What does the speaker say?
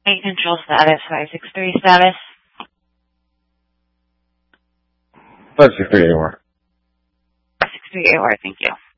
Flight control status, 563 status. 563 AOR. 563 AOR, thank you.